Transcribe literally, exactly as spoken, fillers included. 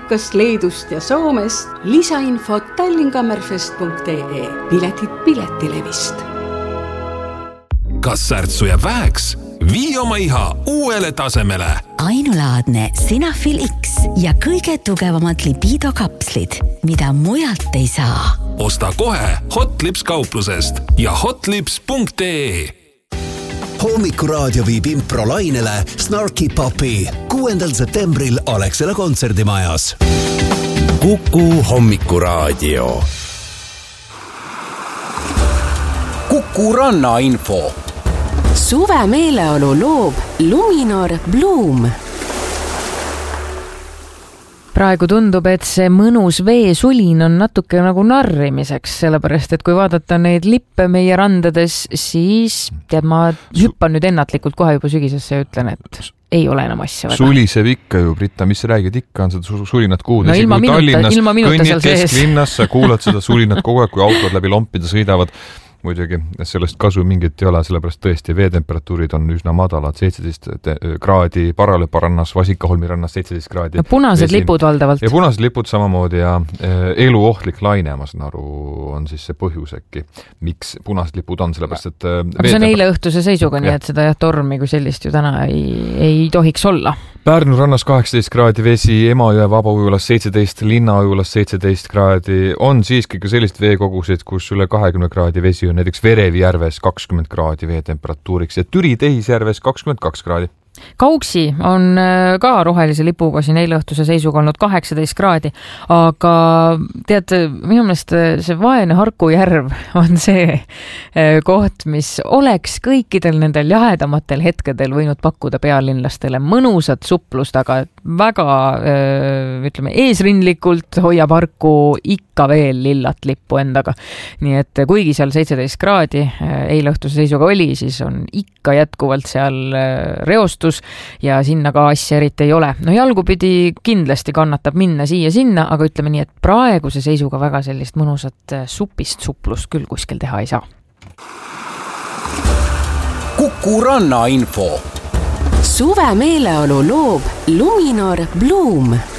Ameerikast, Leedust ja Soomest. Lisainfot tallinkammerfest punkt ee. Piletid Piletilevist. Kas särtsu jääb väheks? Vii oma iha uuele tasemele. Ainulaadne Sinafil X ja kõige tugevamad libido kapslid, mida mujalt ei saa. Osta kohe Hotlips kauplusest ja hotlips punkt ee. Hommikuraadio viib improlainele Snarky Puppy kuuendal septembril Alexela kontserdimajas. Kuku Hommikuraadio. Kuku Ranna info. Suve meeleolu loob Luminor Bloom. Praegu tundub, et see mõnus veesulin on natuke nagu narrimiseks, sellepärast, et kui vaadata neid lippe meie randades, siis tead, ma hüppan nüüd ennatlikult kohe juba sügisesse ja ütlen, et ei ole enam asja. Suliseb ikka ju, Britta, mis sa räägid, ikka on seda sulinat kuulda. No ilma minuta, ilma minuta seal sees. Kesklinnas, sa kuulad seda sulinat kogu aeg, kui autod läbi lompida sõidavad. Muidugi sellest kasu mingit ei ole, sellepärast tõesti veetemperatuurid on üsna madalad, seitseteist kraadi Paralöpa rannas, Vasikaholmi rannas seitseteist kraadi. Ja punased Vesi. Lipud valdavalt. Ja punased lipud samamoodi ja eluohtlik laine, ma saan aru, on siis see põhjus äkki, miks punased lipud on, sellepärast et aga see on eile õhtuse seisuga, nii et seda jah, tormi kui sellist ju täna ei, ei tohiks olla. Pärnu rannas kaheksateist kraadi vesi, Emajõe vabaujulas seitseteist, Linnaujulas seitseteist kraadi. On siiski ka sellist veekogusid, kus üle kahekümne kraadi vesi on näiteks Verevi järves kakskümmend kraadi veetemperatuuriks ja Türi Tehisjärves kakskümmend kaks kraadi. Kauksi on ka rohelise lipuga siin eile õhtuse seisuga olnud kaheksateist kraadi, aga tead, minu meelest see vaene Harku järv on see koht, mis oleks kõikidel nendel jahedamatel hetkedel võinud pakkuda pealinlastele mõnusat suplust, aga väga, ütleme, eesrindlikult hoiab Harku ikka veel lillat lippu endaga. Nii et kuigi seal seitseteist kraadi eile õhtuse seisuga oli, siis on ikka jätkuvalt seal reostus ja sinna ka asja eriti ei ole. No jalgupidi kindlasti kannatab minna siia-sinna, aga ütleme nii, et praeguse seisuga väga sellist mõnusat supist suplust küll kuskil teha ei saa. Kuku Ranna info. Suve meeleolu loob Luminor Bloom.